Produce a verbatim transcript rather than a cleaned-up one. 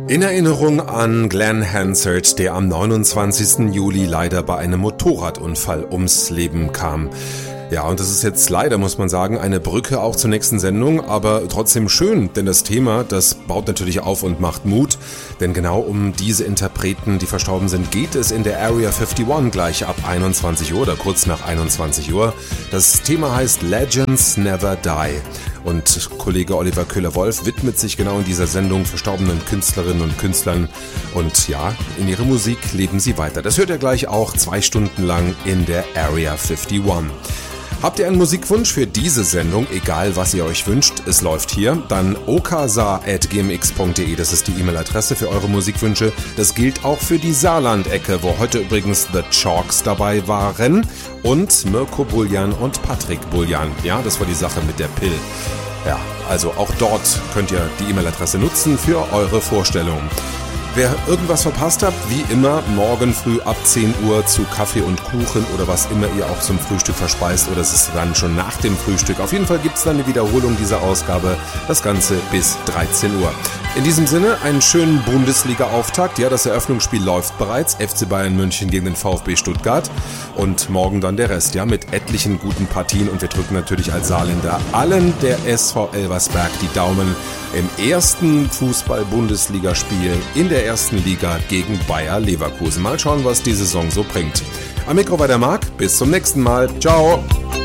In Erinnerung an Glenn Hansard, der am neunundzwanzigsten Juli leider bei einem Motorradunfall ums Leben kam. Ja, und das ist jetzt leider, muss man sagen, eine Brücke auch zur nächsten Sendung, aber trotzdem schön, denn das Thema, das baut natürlich auf und macht Mut, denn genau um diese Interpreten, die verstorben sind, geht es in der Area einundfünfzig gleich ab einundzwanzig Uhr oder kurz nach einundzwanzig Uhr. Das Thema heißt Legends Never Die und Kollege Oliver Köhler-Wolf widmet sich genau in dieser Sendung verstorbenen Künstlerinnen und Künstlern und ja, in ihrer Musik leben sie weiter. Das hört ihr gleich auch zwei Stunden lang in der Area einundfünfzig. Habt ihr einen Musikwunsch für diese Sendung, egal was ihr euch wünscht, es läuft hier, dann okasa at gmx punkt de, das ist die E-Mail-Adresse für eure Musikwünsche. Das gilt auch für die Saarland-Ecke, wo heute übrigens The Chalks dabei waren und Mirko Buljan und Patrick Buljan. Ja, das war die Sache mit der Pill. Ja, also auch dort könnt ihr die E-Mail-Adresse nutzen für eure Vorstellungen. Wer irgendwas verpasst habt, wie immer, morgen früh ab zehn Uhr zu Kaffee und Kuchen oder was immer ihr auch zum Frühstück verspeist oder es ist dann schon nach dem Frühstück. Auf jeden Fall gibt es dann eine Wiederholung dieser Ausgabe, das Ganze bis dreizehn Uhr. In diesem Sinne einen schönen Bundesliga-Auftakt. Ja, das Eröffnungsspiel läuft bereits. F C Bayern München gegen den VfB Stuttgart und morgen dann der Rest, ja, mit etlichen guten Partien und wir drücken natürlich als Saarländer allen der S V Elversberg die Daumen im ersten Fußball-Bundesligaspiel in der ersten Liga gegen Bayer Leverkusen. Mal schauen, was die Saison so bringt. Am Mikro war der Marc. Bis zum nächsten Mal. Ciao.